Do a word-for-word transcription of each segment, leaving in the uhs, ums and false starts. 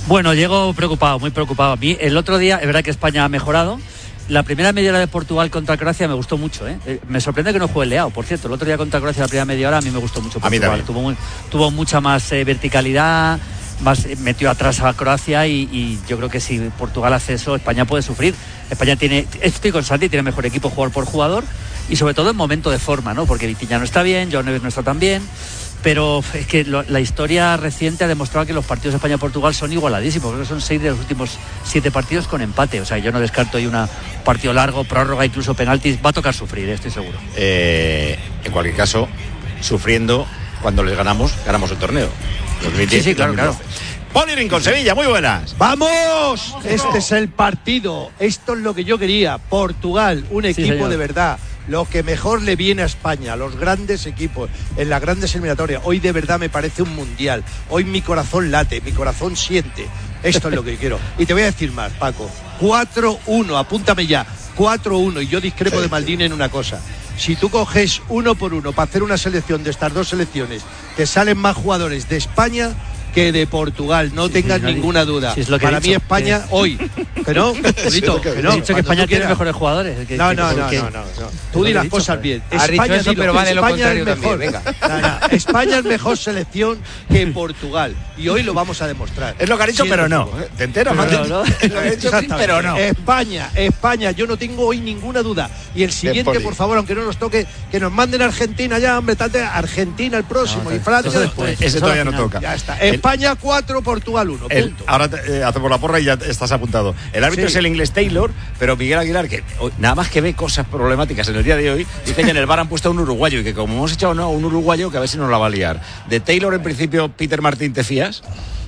Bueno, llego preocupado, muy preocupado. A mí el otro día, es verdad que España ha mejorado. La primera media hora de Portugal contra Croacia me gustó mucho, ¿eh? Eh, me sorprende que no juegue Leao, por cierto. El otro día contra Croacia, la primera media hora, a mí me gustó mucho Portugal. Tuvo, muy, tuvo mucha más eh, verticalidad, más eh, metió atrás a Croacia y, y yo creo que si Portugal hace eso, España puede sufrir. España tiene, estoy con Santi, tiene mejor equipo jugador por jugador y sobre todo en momento de forma, ¿no? Porque Vitinha no está bien, João Neves no está tan bien. Pero es que lo, la historia reciente ha demostrado que los partidos de España-Portugal son igualadísimos. Creo que son seis de los últimos siete partidos con empate. O sea, yo no descarto ahí un partido largo, prórroga, incluso penaltis. Va a tocar sufrir, estoy seguro. Eh, en cualquier caso, sufriendo, cuando les ganamos, ganamos el torneo. dos mil diez, sí, sí, claro, claro. Poli Rincón, Sevilla, muy buenas. ¡Vamos! Este es el partido. Esto es lo que yo quería. Portugal, un equipo sí, de verdad. Lo que mejor le viene a España, los grandes equipos, en las grandes eliminatorias. Hoy de verdad me parece un mundial. Hoy mi corazón late, mi corazón siente. Esto es lo que quiero. Y te voy a decir más, Paco. cuatro uno, apúntame ya. cuatro uno. Y yo discrepo sí. de Maldini en una cosa. Si tú coges uno por uno para hacer una selección de estas dos selecciones, te salen más jugadores de España que de Portugal, no sí, tengas sí, ninguna duda. Sí, Para mí España que... hoy, que no, Benito, que no. He dicho que España tiene mejores jugadores. Que, no, que, no, no, que... no, no, no. Tú di las dicho, cosas bien. Has España, dicho eso, digo, pero vale España lo contrario es mejor. También, venga. No, no. España es mejor selección que Portugal y hoy lo vamos a demostrar. Es lo que ha dicho, pero no. Te entero, pero no, no. Es lo que ha dicho, pero no. España, España, yo no tengo hoy ninguna duda. Y el siguiente, por favor, aunque no nos toque, que nos manden a Argentina ya, hombre, Argentina el próximo no, y Francia después. Ese todavía no toca. Ya está. España cuatro, Portugal uno. El, ahora eh, hacemos la porra y ya estás apuntado. El árbitro sí. es el inglés Taylor, pero Miguel Aguilar, que hoy, nada más que ve cosas problemáticas en el día de hoy, dice que en el V A R han puesto a un uruguayo y que como hemos echado no, a un uruguayo, que a ver si nos la va a liar. De Taylor, en principio, Peter Martín, ¿te fías?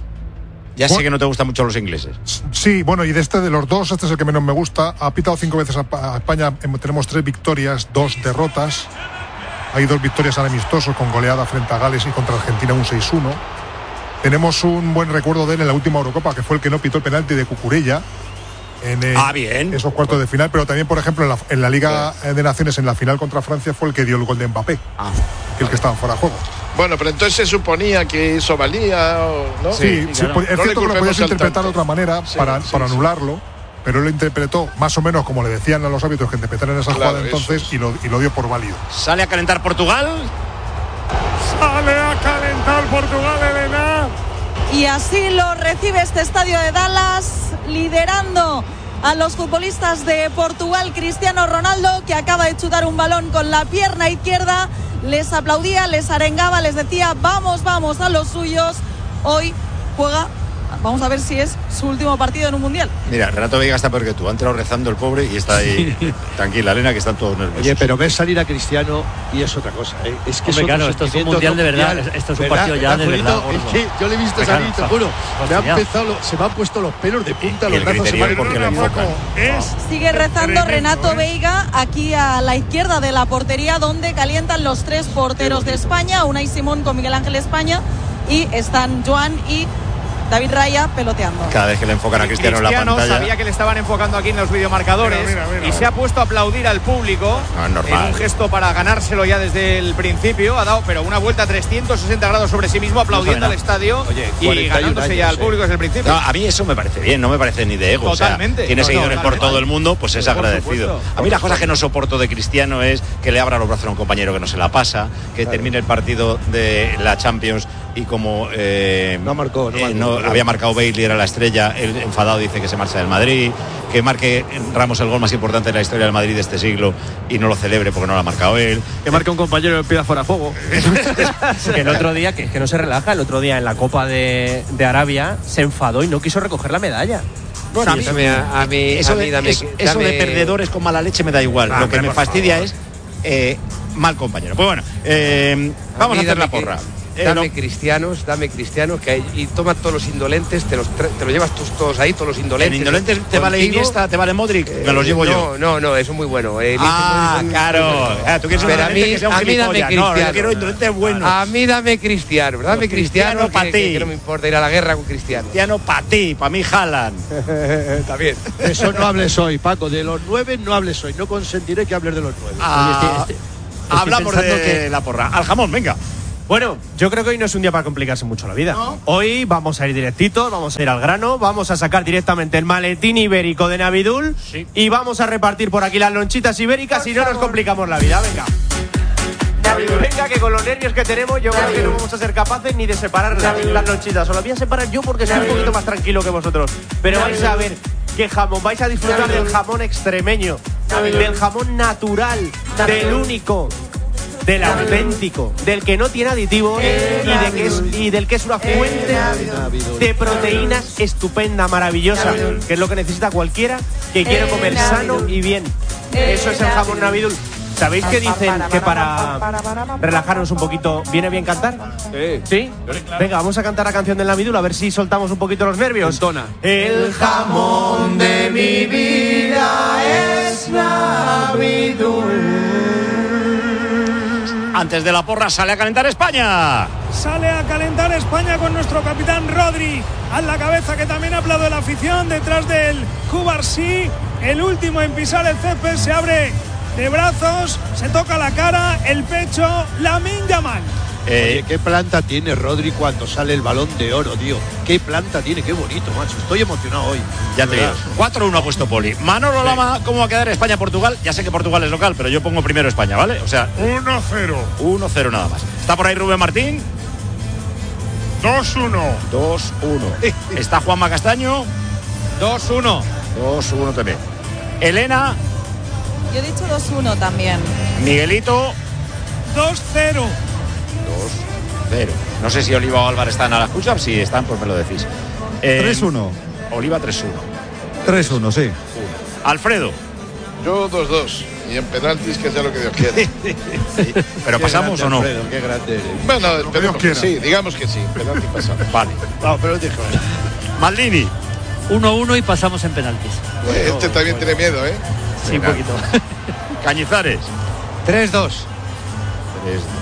Ya sé que no te gustan mucho los ingleses. Sí, bueno, y de este de los dos, este es el que menos me gusta. Ha pitado cinco veces a España, tenemos tres victorias, dos derrotas. Hay dos victorias al amistoso con goleada frente a Gales y contra Argentina un seis uno. Tenemos un buen recuerdo de él en la última Eurocopa, que fue el que no pitó el penalti de Cucurella en eh, ah, bien. esos cuartos de final, pero también, por ejemplo, en la, en la Liga bien. de Naciones, en la final contra Francia, fue el que dio el gol de Mbappé, ah, que el que estaba fuera de juego. Bueno, pero entonces se suponía que eso valía, ¿no? Sí, sí, sí claro. Es no cierto que lo podías interpretar de otra manera sí, para, sí, para sí. anularlo, pero él lo interpretó más o menos como le decían a los árbitros que interpretaran esa claro, jugada entonces es. y, lo, y lo dio por válido. Sale a calentar Portugal. Sale a calentar Portugal, Elena. Y así lo recibe este estadio de Dallas, liderando a los futbolistas de Portugal, Cristiano Ronaldo, que acaba de chutar un balón con la pierna izquierda. Les aplaudía, les arengaba, les decía vamos, vamos a los suyos. Hoy juega, vamos a ver si es su último partido en un mundial. Mira, Renato Veiga está peor que tú, ha entrado rezando el pobre y está ahí tranquila, Elena, que están todos nerviosos. Oye, pero ves salir a Cristiano y es otra cosa, ¿eh? Es que Hombre, claro, esto es un mundial de verdad, mundial, esto es un partido ya de verdad. Es que yo le he visto salir, te juro, me han empezado, se me han puesto los pelos de punta, los brazos se me han porque le enfocan. Sigue rezando Renato Veiga aquí a la izquierda de la portería, donde calientan los tres porteros de España, Unai Simón con Miguel Ángel España, y están Joan y David Raya peloteando. Cada vez que le enfocan a Cristiano, Cristiano en la pantalla. Sabía que le estaban enfocando aquí en los videomarcadores mira, mira, mira, y se ha puesto a aplaudir al público. No, es normal. En un gesto para ganárselo ya desde el principio. Ha dado pero una vuelta a trescientos sesenta grados sobre sí mismo, aplaudiendo no al estadio. Oye, y ganándose años, ya al público desde el principio. No, a mí eso me parece bien, no me parece ni de ego. Totalmente. O sea, tiene no, seguidores no, por totalmente. todo el mundo, pues es agradecido. Supuesto, a mí la cosa que no soporto de Cristiano es que le abra los brazos a un compañero que no se la pasa, que claro. termine el partido de la Champions y como eh, no marcó, no, eh, marcó, no no había marcado Bale, era la estrella, el enfadado dice que se marcha del Madrid, que marque Ramos el gol más importante de la historia del Madrid de este siglo y no lo celebre porque no lo ha marcado él, que marque un compañero y pida fuera fuego. Que el otro día, que, que no se relaja, el otro día en la Copa de, de Arabia se enfadó y no quiso recoger la medalla. Bueno, a mí, a mí, eso, a mí, dame, eso, dame, eso de perdedores con mala leche me da igual. Ah, lo que me fastidia favor. es eh, mal compañero. Pues bueno, eh, vamos a, a hacer la porra. Que... Dame eh, no. cristianos, dame cristianos, que hay, y toma todos los indolentes, te los, te los llevas tus, todos ahí, todos los indolentes. ¿En indolentes te contigo, vale Iniesta, te vale Modric? Eh, me los llevo no, yo. No, no, eso es muy bueno. Eh, ah, son, claro. Ah, tú quieres un indolente que sea un a mí dame cristiano. No, yo quiero indolentes buenos. A mí dame cristiano, dame cristiano, cristiano para ti. Que, que no me importa ir a la guerra con cristiano. Cristiano para ti, para mí Haaland. Está bien. Eso no hables hoy, Paco. De los nueve no hables hoy. No consentiré que hables de los nueve. Ah, Oye, este, este, hablamos de que... la porra. Al jamón, venga. Bueno, yo creo que hoy no es un día para complicarse mucho la vida. ¿No? Hoy vamos a ir directitos, vamos a ir al grano, vamos a sacar directamente el maletín ibérico de Navidul sí. y vamos a repartir por aquí las lonchitas ibéricas y no nos complicamos la vida. Venga. Navidul. Venga, que con los nervios que tenemos yo creo que no vamos a ser capaces ni de separar las, las lonchitas. Os las voy a separar yo porque soy un poquito más tranquilo que vosotros. Pero vais a ver qué jamón, vais a disfrutar del jamón extremeño, del jamón natural, del único, del auténtico, del que no tiene aditivos y, de que es, y del que es una fuente de proteínas estupenda, maravillosa, que es lo que necesita cualquiera que quiera comer sano y bien. Eso es el jamón Navidul. ¿Sabéis que dicen que para relajarnos un poquito viene bien cantar? Sí. ¿Sí? Venga, vamos a cantar la canción del Navidul a ver si soltamos un poquito los nervios. Entona. El jamón de mi vida es Navidul. Antes de la porra sale a calentar España. Sale a calentar España con nuestro capitán Rodri a la cabeza, que también aplaude la afición. Detrás del Cubarsí, el último en pisar el césped, se abre de brazos, se toca la cara, el pecho, Lamine Yamal. Eh, Oye, qué planta tiene Rodri cuando sale el balón de oro, tío. Qué planta tiene, qué bonito, macho. Estoy emocionado hoy. Ya te digo. cuatro uno ha puesto Poli. Manolo Lama, sí. ¿Cómo va a quedar España-Portugal? Ya sé que Portugal es local, pero yo pongo primero España, ¿vale? O sea, uno cero. uno cero nada más. ¿Está por ahí Rubén Martín? dos uno. dos uno. ¿Está Juanma Castaño? dos uno. dos uno también. Elena. Yo he dicho dos uno también. Miguelito. dos cero. dos cero. No sé si Oliva o Álvaro están a la escucha. Si están, pues me lo decís. Eh, tres uno. Oliva tres uno. tres uno, sí. Alfredo. Yo dos dos. Y en penaltis, que sea lo que Dios quiera. Sí. ¿Pero pasamos o no? Alfredo, qué grande eres. Bueno, esperemos que sí. Digamos que sí. Penalti pasamos. Vale. No, pero dijo. Maldini. uno uno y pasamos en penaltis. Bueno, este bueno, también bueno. tiene miedo, ¿eh? Sí, un poquito. Cañizares. tres dos. tres dos.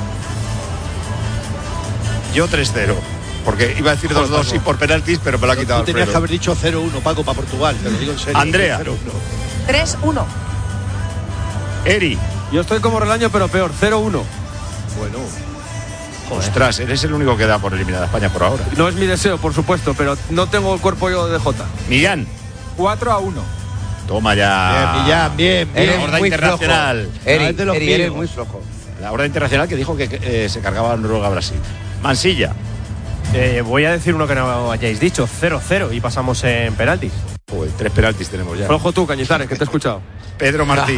Yo tres cero. Porque iba a decir dos dos y por penaltis, pero me lo ha quitado Alfredo. Tenías que haber dicho cero uno, Paco, para Portugal. Te lo digo en serio. Andrea. tres uno. Eri. Yo estoy como Relaño, pero peor, cero uno. Bueno. Ostras, eres el único que da por eliminada a España por ahora. No es mi deseo, por supuesto, pero no tengo el cuerpo yo de Jota. Millán. cuatro a uno. Toma ya. Bien, Millán, bien, bien. La horda internacional. Eri, Eri, eres muy flojo. La horda internacional que dijo que eh, se cargaba Noruega-Brasil. Mansilla. Eh, voy a decir uno que no hayáis dicho, cero cero y pasamos en penaltis. Uy, tres penaltis tenemos ya. Flojo tú, Cañizares, que te he escuchado. Pedro Martín.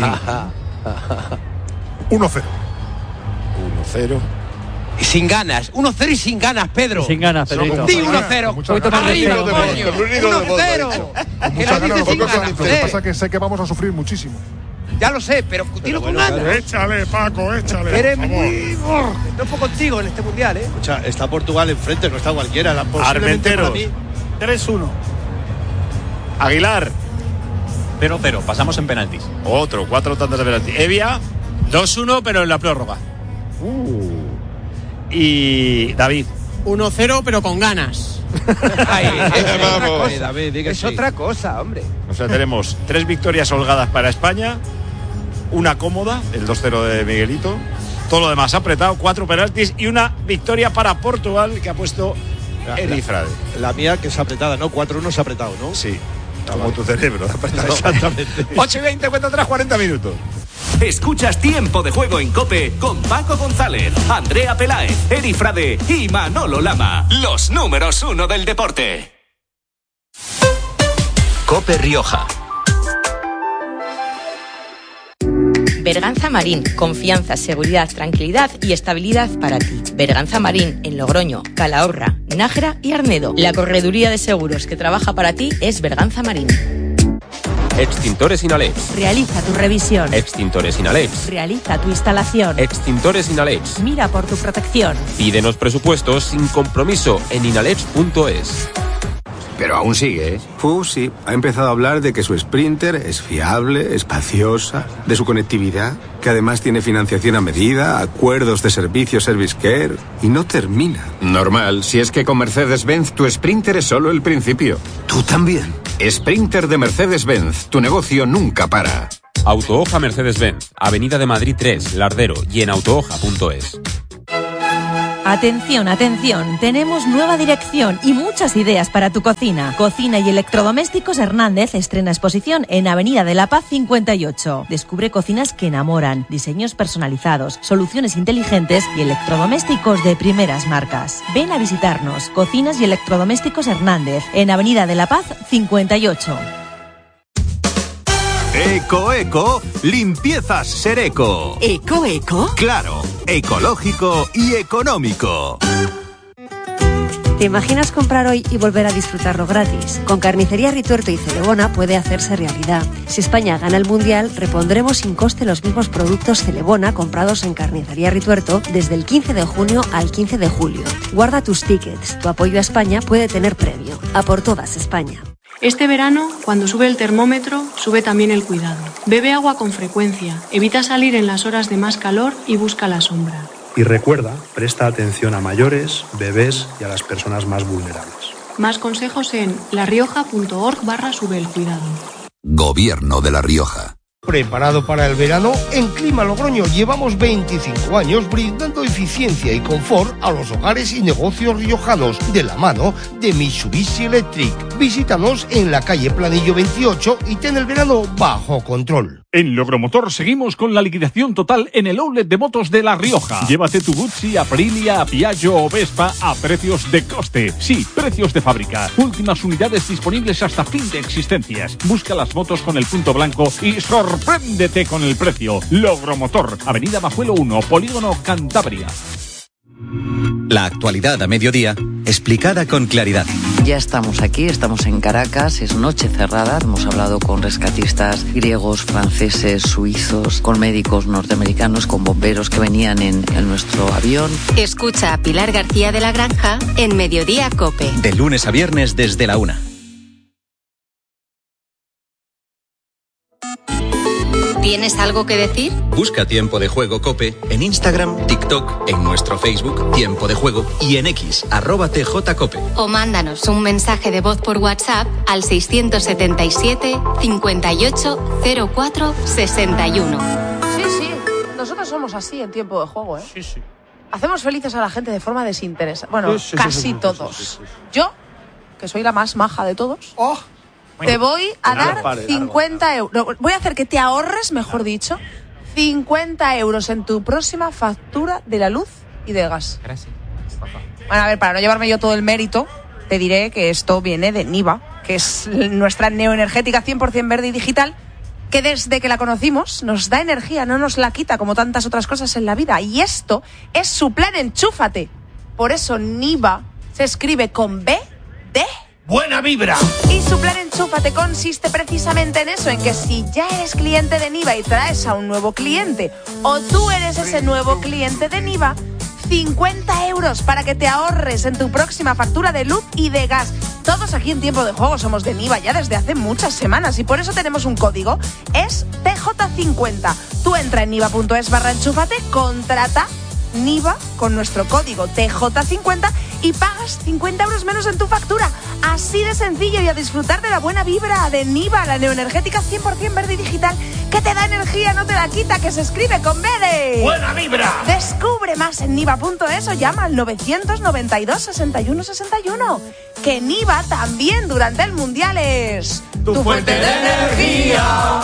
uno cero. uno cero. Sin ganas, uno cero y sin ganas, Pedro. Sin ganas, Pedrito. Sí, uno cero. Arriba, coño. uno cero. Lo que pasa es que sé que vamos a sufrir muchísimo. Ya lo sé, pero tiro con ganas. Échale, Paco, échale. Eres muy... No fue contigo en este mundial, ¿eh? Escucha, está Portugal enfrente, no está cualquiera. La Armenteros. tres uno. Aguilar. cero cero, pasamos en penaltis. Otro, cuatro tantas de penaltis. Evia. dos uno, pero en la prórroga. Uh. Y David. uno cero, pero con ganas. Ay, es Vamos. Cosa, David, es sí. otra cosa, hombre. O sea, tenemos tres victorias holgadas para España, una cómoda, el dos cero de Miguelito, todo lo demás apretado, cuatro penaltis y una victoria para Portugal que ha puesto Eri Frade. La mía que es apretada, ¿no? cuatro uno es apretado, ¿no? Sí, como tu cerebro. Apretado. Exactamente. ocho y veinte, cuenta atrás, cuarenta minutos. Escuchas Tiempo de Juego en COPE con Paco González, Andrea Peláez, Eri Frade y Manolo Lama. Los números uno del deporte. COPE Rioja. Berganza Marín, confianza, seguridad, tranquilidad y estabilidad para ti. Berganza Marín en Logroño, Calahorra, Nájera y Arnedo. La correduría de seguros que trabaja para ti es Berganza Marín. Extintores Inalex. Realiza tu revisión. Extintores Inalex. Realiza tu instalación. Extintores Inalex. Mira por tu protección. Pídenos presupuestos sin compromiso en inalex punto es. Pero aún sigue, ¿eh? Fu, sí. Ha empezado a hablar de que su Sprinter es fiable, espaciosa, de su conectividad, que además tiene financiación a medida, acuerdos de servicio Service Care, y no termina. Normal, si es que con Mercedes-Benz tu Sprinter es solo el principio. ¿Tú también? Sprinter de Mercedes-Benz, tu negocio nunca para. Autohoja Mercedes-Benz, Avenida de Madrid tres, Lardero y en autohoja punto es. Atención, atención, tenemos nueva dirección y muchas ideas para tu cocina. Cocina y Electrodomésticos Hernández estrena exposición en Avenida de la Paz cincuenta y ocho. Descubre cocinas que enamoran, diseños personalizados, soluciones inteligentes y electrodomésticos de primeras marcas. Ven a visitarnos, Cocinas y Electrodomésticos Hernández, en Avenida de la Paz cincuenta y ocho. Eco, eco, limpiezas Sereco. ¿Eco, eco? Claro, ecológico y económico. ¿Te imaginas comprar hoy y volver a disfrutarlo gratis? Con Carnicería Rituerto y Celebona puede hacerse realidad. Si España gana el Mundial, repondremos sin coste los mismos productos Celebona comprados en Carnicería Rituerto desde el quince de junio al quince de julio. Guarda tus tickets. Tu apoyo a España puede tener premio. A por todas, España. Este verano, cuando sube el termómetro, sube también el cuidado. Bebe agua con frecuencia, evita salir en las horas de más calor y busca la sombra. Y recuerda, presta atención a mayores, bebés y a las personas más vulnerables. Más consejos en larioja.org barra sube el cuidado. Gobierno de La Rioja. ¿Preparado para el verano? En Clima Logroño llevamos veinticinco años brindando eficiencia y confort a los hogares y negocios riojanos de la mano de Mitsubishi Electric. Visítanos en la calle Planillo veintiocho y ten el verano bajo control. En Logromotor seguimos con la liquidación total en el outlet de motos de La Rioja. Llévate tu Guzzi, Aprilia, Piaggio o Vespa a precios de coste. Sí, precios de fábrica. Últimas unidades disponibles hasta fin de existencias. Busca las motos con el punto blanco y sorpréndete con el precio. Logromotor, Avenida Majuelo uno, Polígono Cantabria. La actualidad a mediodía, explicada con claridad. Ya estamos aquí, estamos en Caracas, es noche cerrada, hemos hablado con rescatistas griegos, franceses, suizos, con médicos norteamericanos, con bomberos que venían en, en nuestro avión. Escucha a Pilar García de la Granja en Mediodía COPE. De lunes a viernes desde la una. ¿Tienes algo que decir? Busca Tiempo de Juego COPE en Instagram, TikTok, en nuestro Facebook Tiempo de Juego y en X, arroba tjcope. O mándanos un mensaje de voz por WhatsApp al seiscientos setenta y siete, cincuenta y ocho, cero cuatro, sesenta y uno. Sí, sí, nosotros somos así en Tiempo de Juego, ¿eh? Sí, sí. Hacemos felices a la gente de forma desinteresada. Bueno, sí, sí, casi sí, sí, sí, todos. Sí, sí, sí, sí. Yo, que soy la más maja de todos... ¡Oh! Te voy a dar cincuenta euros. Voy a hacer que te ahorres, mejor dicho, cincuenta euros en tu próxima factura de la luz y del gas. Gracias. Bueno, a ver, para no llevarme yo todo el mérito, te diré que esto viene de Niva, que es nuestra neoenergética cien por ciento verde y digital, que desde que la conocimos nos da energía, no nos la quita como tantas otras cosas en la vida. Y esto es su plan Enchúfate. Por eso Niva se escribe con B de... ¡Buena vibra! Y su plan Enchúfate consiste precisamente en eso, en que si ya eres cliente de Niva y traes a un nuevo cliente, o tú eres ese nuevo cliente de Niva, cincuenta euros para que te ahorres en tu próxima factura de luz y de gas. Todos aquí en Tiempo de Juego somos de Niva ya desde hace muchas semanas y por eso tenemos un código, es T J cincuenta. Tú entra en niva.es barra enchúfate, contrata Niva con nuestro código T J cincuenta y pagas cincuenta euros menos en tu factura. Así de sencillo, y a disfrutar de la buena vibra de Niva, la neoenergética cien por ciento verde y digital, que te da energía, no te la quita, que se escribe con B de... ¡Buena vibra! Descubre más en niva punto es o llama al novecientos noventa y dos, sesenta y uno sesenta y uno. Que Niva también durante el Mundial es... ¡Tu, tu fuente de energía!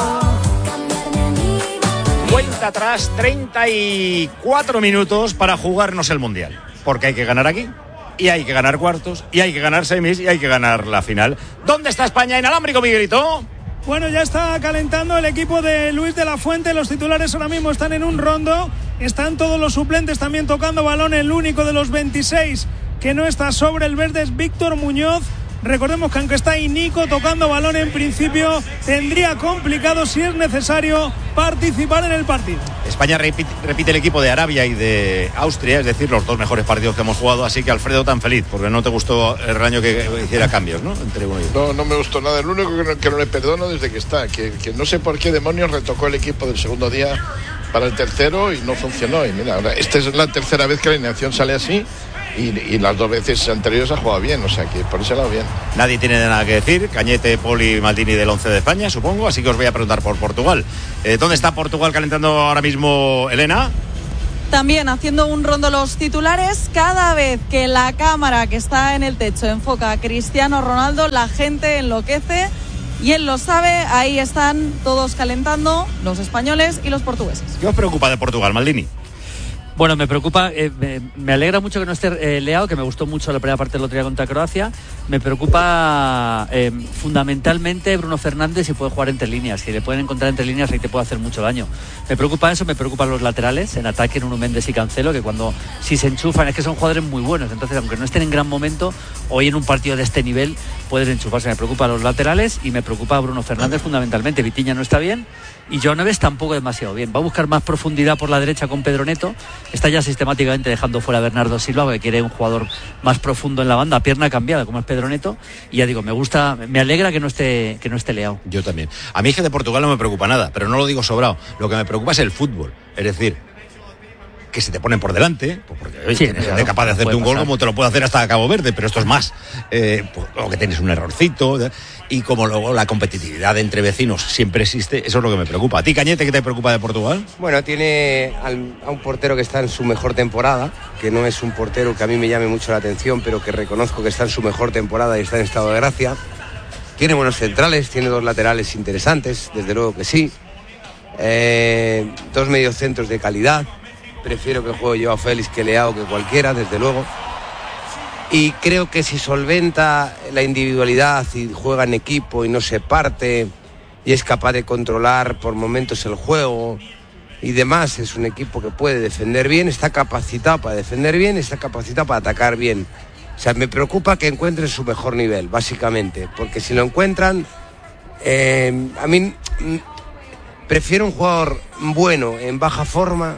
Cuenta atrás, treinta y cuatro minutos para jugarnos el Mundial. Porque hay que ganar aquí, y hay que ganar cuartos, y hay que ganar semis, y hay que ganar la final. ¿Dónde está España inalámbrico, Miguelito? Bueno, ya está calentando el equipo de Luis de la Fuente. Los titulares ahora mismo están en un rondo. Están todos los suplentes también tocando balón. El único de los veintiséis que no está sobre el verde es Víctor Muñoz. Recordemos que aunque está ahí Nico tocando balón, en principio tendría complicado, si es necesario, participar en el partido. España repite, repite el equipo de Arabia y de Austria, es decir, los dos mejores partidos que hemos jugado, así que Alfredo tan feliz, porque no te gustó el año que hiciera cambios, ¿no? Entre uno y otro. No, no me gustó nada. El único que no, que no le perdono desde que está, que, que no sé por qué demonios retocó el equipo del segundo día para el tercero y no funcionó. Y mira, ahora, esta es la tercera vez que la alineación sale así. Y, y las dos veces anteriores ha jugado bien, o sea que por ese lado bien. Nadie tiene nada que decir, Cañete, Poli, Maldini del once de España, supongo, así que os voy a preguntar por Portugal. Eh, ¿Dónde está Portugal calentando ahora mismo, Elena? También haciendo un rondo los titulares, cada vez que la cámara que está en el techo enfoca a Cristiano Ronaldo, la gente enloquece y él lo sabe. Ahí están todos calentando, los españoles y los portugueses. ¿Qué os preocupa de Portugal, Maldini? Bueno, me preocupa, eh, me, me alegra mucho que no esté eh, Leao, que me gustó mucho la primera parte del otro día contra Croacia. Me preocupa eh, fundamentalmente Bruno Fernández, si puede jugar entre líneas. Si le pueden encontrar entre líneas, ahí te puede hacer mucho daño. Me preocupa eso, me preocupan los laterales, en ataque Nuno Méndez y Cancelo, que cuando si se enchufan, es que son jugadores muy buenos. Entonces, aunque no estén en gran momento, hoy en un partido de este nivel pueden enchufarse. Me preocupa los laterales y me preocupa Bruno Fernández fundamentalmente. Vitinha no está bien y Joao Neves tampoco demasiado bien. Va a buscar más profundidad por la derecha con Pedro Neto. Está ya sistemáticamente dejando fuera a Bernardo Silva, porque quiere un jugador más profundo en la banda, pierna cambiada como es Pedro Neto. Y ya digo, me gusta, me alegra que no esté, que no esté Leao. Yo también. A mí es que de Portugal no me preocupa nada, pero no lo digo sobrado. Lo que me preocupa es el fútbol. Es decir, que se te ponen por delante, pues porque oye, sí, tienes claro, capaz de hacerte un gol como te lo puede hacer hasta Cabo Verde, pero esto es más. Eh, pues, o que tienes un errorcito. Y como luego la competitividad entre vecinos siempre existe, eso es lo que me preocupa. ¿A ti, Cañete, qué te preocupa de Portugal? Bueno, tiene al, a un portero que está en su mejor temporada, que no es un portero que a mí me llame mucho la atención, pero que reconozco que está en su mejor temporada y está en estado de gracia. Tiene buenos centrales, tiene dos laterales interesantes, desde luego que sí. Eh, dos mediocentros de calidad. Prefiero que juegue Joao Félix que Leao que cualquiera, desde luego. Y creo que si solventa la individualidad y juega en equipo y no se parte y es capaz de controlar por momentos el juego y demás, es un equipo que puede defender bien, está capacitado para defender bien, está capacitado para atacar bien. O sea, me preocupa que encuentren su mejor nivel, básicamente, porque si lo encuentran, eh, a mí mm, prefiero un jugador bueno en baja forma,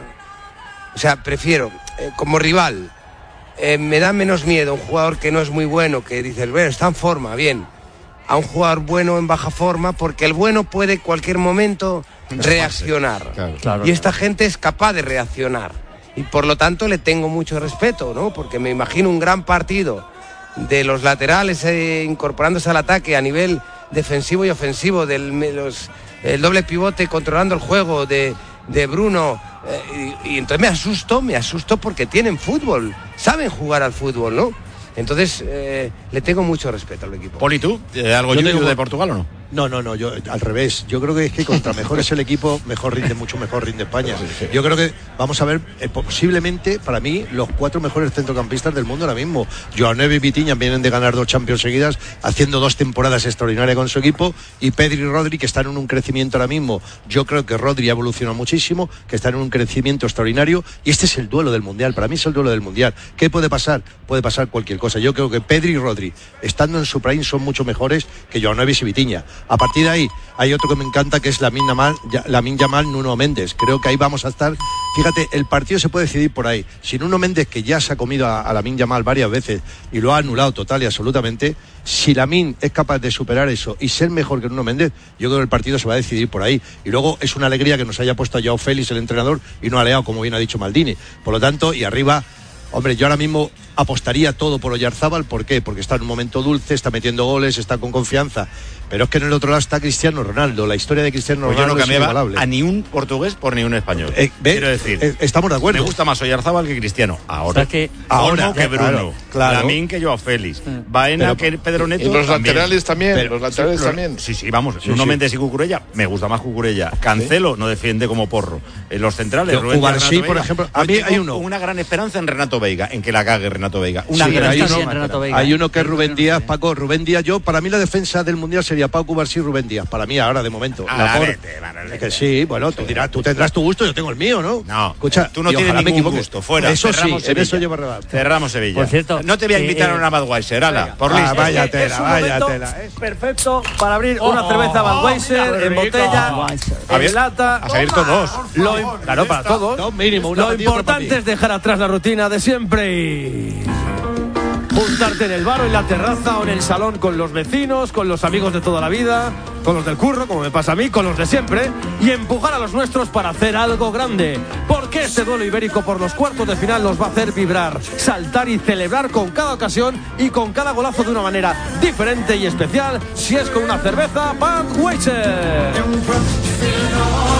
o sea, prefiero eh, como rival. Eh, me da menos miedo un jugador que no es muy bueno, que dices, bueno, está en forma, bien, a un jugador bueno en baja forma, porque el bueno puede en cualquier momento reaccionar. Claro, claro, y esta claro. gente es capaz de reaccionar. Y por lo tanto le tengo mucho respeto, ¿no? Porque me imagino un gran partido de los laterales eh, incorporándose al ataque a nivel defensivo y ofensivo, del los, el doble pivote controlando el juego de, de Bruno. Eh, y, y entonces me asusto, me asusto porque tienen fútbol, saben jugar al fútbol, ¿no? Entonces eh, le tengo mucho respeto al equipo. Poli, ¿tú? ¿Algo yuyu de Portugal o no? No, no, no, yo al revés. Yo creo que es que contra mejor es el equipo, mejor rinde, mucho mejor rinde España. Yo creo que vamos a ver, eh, posiblemente, para mí, los cuatro mejores centrocampistas del mundo ahora mismo. Joao Neves y Vitinha vienen de ganar dos Champions seguidas, haciendo dos temporadas extraordinarias con su equipo, y Pedri y Rodri, que están en un crecimiento ahora mismo. Yo creo que Rodri ha evolucionado muchísimo, que están en un crecimiento extraordinario, y este es el duelo del Mundial. Para mí es el duelo del Mundial. ¿Qué puede pasar? Puede pasar cualquier cosa. Yo creo que Pedri y Rodri, estando en su prime, son mucho mejores que Joao Neves y Vitinha. A partir de ahí, hay otro que me encanta, que es Lamine Yamal, Lamine Yamal, Nuno Méndez. Creo que ahí vamos a estar. Fíjate, el partido se puede decidir por ahí. Si Nuno Méndez, que ya se ha comido a, a Lamine Yamal varias veces y lo ha anulado total y absolutamente, si Lamine es capaz de superar eso y ser mejor que Nuno Méndez, yo creo que el partido se va a decidir por ahí. Y luego es una alegría que nos haya puesto a Joao Félix, el entrenador, y no a Leao, como bien ha dicho Maldini. Por lo tanto, y arriba, hombre, yo ahora mismo apostaría todo por Oyarzábal. ¿Por qué? Porque está en un momento dulce, está metiendo goles, está con confianza. Pero es que en el otro lado está Cristiano Ronaldo. La historia de Cristiano pues Ronaldo yo no es inigualable. A ni un portugués por ni un español. Eh, ¿ve? Quiero decir, eh, estamos de acuerdo. Me gusta más Oyarzábal que Cristiano. Ahora, o sea que ahora Olmo que Bruno, claro, claro. Lamine que Joao Félix, mm. Baena que Pedro Neto. Y los también. laterales también. Pero, los laterales sí, también. Sí, sí, vamos. Sí, Nuno sí. Méndez y Cucurella, me gusta más Cucurella. Cancelo ¿sí? no defiende como porro. En los centrales, Rubén sí, por ejemplo, a mí hay uno. Una gran esperanza en Renato Veiga, en que la cague Renato Veiga. Una sí, gran hay, uno, en Renato Veiga. hay uno que es Rubén Díaz, Paco. Rubén Díaz, yo, para mí la defensa del Mundial sería Pau Cubarsí y Rubén Díaz. Para mí ahora, de momento. Ah, la por... vete, vale, es que sí, bueno, tú dirás, tú tendrás tu gusto, yo tengo el mío, ¿no? No, escucha, tú no tienes ningún gusto. Fuera. Eso sí, Sevilla. en eso llevo rebate. Cerramos Sevilla. Por cierto, no te voy a invitar eh, a una Budweiser, ala, por ah, listo. vaya es, tela, es un vaya momento tela. perfecto para abrir oh, una cerveza Budweiser en botella, a ver, en lata. A salir todos. Lo, claro, para todos. No, mínimo, una Lo importante es dejar atrás la rutina de siempre y juntarte en el bar o en la terraza o en el salón con los vecinos, con los amigos de toda la vida, con los del curro, como me pasa a mí, con los de siempre, y empujar a los nuestros para hacer algo grande. Porque este duelo ibérico por los cuartos de final nos va a hacer vibrar, saltar y celebrar con cada ocasión y con cada golazo de una manera diferente y especial, si es con una cerveza Budweiser.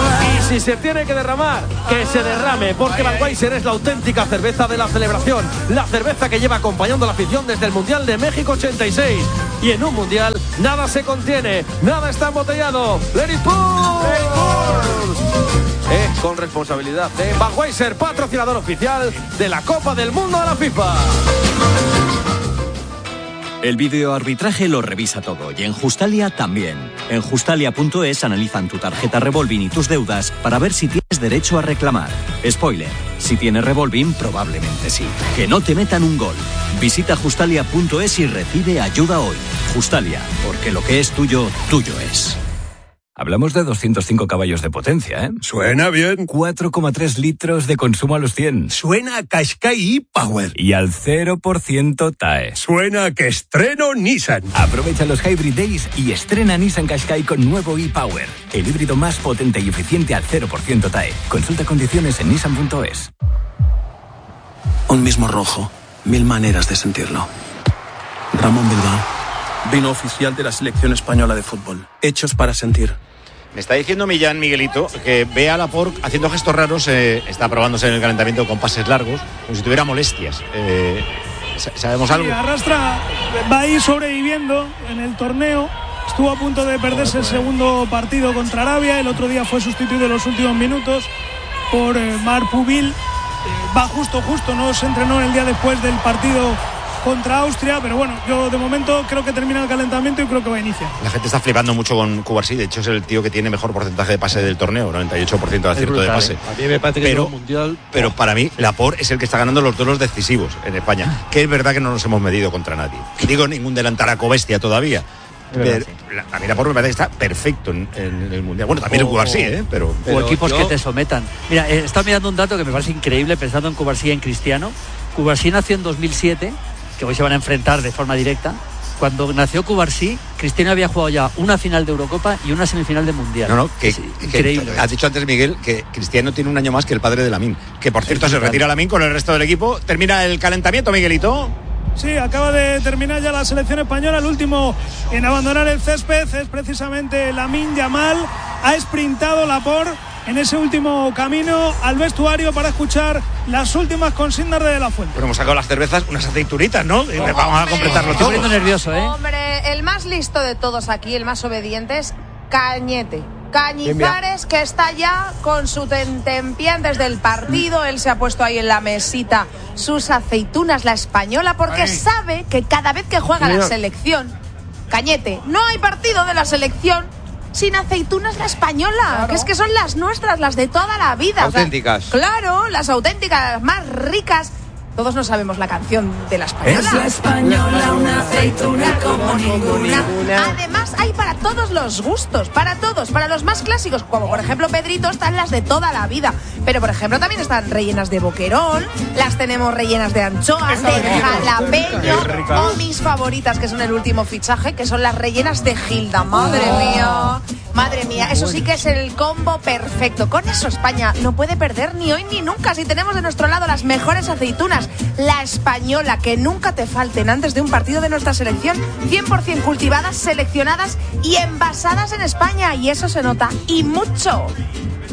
si se tiene que derramar, que se derrame, porque Budweiser es la auténtica cerveza de la celebración, la cerveza que lleva acompañando a la afición desde el Mundial de México ochenta y seis. Y en un Mundial nada se contiene, nada está embotellado. ¡Let it pour! Es con responsabilidad de Budweiser, patrocinador oficial de la Copa del Mundo de la FIFA. El videoarbitraje lo revisa todo y en Justalia también. En justalia punto es analizan tu tarjeta Revolving y tus deudas para ver si tienes derecho a reclamar. Spoiler, si tienes Revolving probablemente sí. Que no te metan un gol. Visita justalia punto es y recibe ayuda hoy. Justalia, porque lo que es tuyo, tuyo es. Hablamos de doscientos cinco caballos de potencia, ¿eh? Suena bien. cuatro coma tres litros de consumo a los cien. Suena a Qashqai e-Power. Y al cero por ciento T A E. Suena a que estreno Nissan. Aprovecha los Hybrid Days y estrena Nissan Qashqai con nuevo e-Power. El híbrido más potente y eficiente al cero por ciento T A E. Consulta condiciones en nissan punto es. Un mismo rojo. Mil maneras de sentirlo. Ramón Bilbao. Vino oficial de la selección española de fútbol. Hechos para sentir. Me está diciendo Millán, Miguelito, que ve a Laporte haciendo gestos raros, eh, está probándose en el calentamiento con pases largos, como si tuviera molestias. Eh, ¿Sabemos algo? Sí, arrastra, va a ir sobreviviendo en el torneo. Estuvo a punto de perderse el segundo partido contra Arabia. El otro día fue sustituido en los últimos minutos por eh, Marc Pubil. Eh, va justo, justo, no se entrenó el día después del partido contra Austria, pero bueno, yo de momento creo que termina el calentamiento y creo que va a iniciar. La gente está flipando mucho con Cubarsí, de hecho es el tío que tiene mejor porcentaje de pase del torneo, noventa y ocho por ciento de acierto de pase. ¿eh? A mí me parece que pero, el mundial... pero para mí Laporte es el que está ganando los duelos decisivos en España, que es verdad que no nos hemos medido contra nadie. Que digo ningún delantaraco bestia todavía. Pero, la, a mí Laporte me parece que está perfecto en, en el mundial. Bueno, también oh, en Cubarsí, ¿eh? Pero, pero o equipos yo... que te sometan. Mira, eh, estaba mirando un dato que me parece increíble pensando en Cubarsí y en Cristiano. Cubarsí nació en dos mil siete, que hoy se van a enfrentar de forma directa. Cuando nació Cubarsí, Cristiano había jugado ya una final de Eurocopa y una semifinal de Mundial. No, no, que, es que increíble. Has dicho antes, Miguel, que Cristiano tiene un año más que el padre de Lamine. Que por cierto, se retira Lamine con el resto del equipo. Termina el calentamiento, Miguelito. Sí, acaba de terminar ya la selección española. El último en abandonar el césped es precisamente Lamine Yamal. Ha sprintado Laporte en ese último camino al vestuario para escuchar las últimas consignas de De La Fuente. Bueno, hemos sacado las cervezas, unas aceituritas, ¿no? Y oh, vamos a completarlo todo. Estoy nervioso, ¿eh? Hombre, el más listo de todos aquí, el más obediente es Cañete. Cañizares, que está ya con su tentempié desde el partido. Él se ha puesto ahí en la mesita sus aceitunas, la española, porque Ay. sabe que cada vez que juega Mira. la selección, Cañete, no hay partido de la selección sin aceitunas la española, claro. que es que son las nuestras, las de toda la vida. Auténticas. O sea, claro, las auténticas, las más ricas. Todos no sabemos la canción de la española. Es la española, una aceituna como ninguna. Además, hay para todos los gustos, para todos, para los más clásicos, como por ejemplo Pedrito, están las de toda la vida. Pero por ejemplo también están rellenas de boquerón, las tenemos rellenas de anchoas, de jalapeño, o mis favoritas, que son el último fichaje, que son las rellenas de Gilda. Madre mía, madre mía, eso sí que es el combo perfecto. Con eso España no puede perder ni hoy ni nunca, si tenemos de nuestro lado las mejores aceitunas. La española, que nunca te falten antes de un partido de nuestra selección, cien por ciento cultivadas, seleccionadas y envasadas en España, y eso se nota y mucho.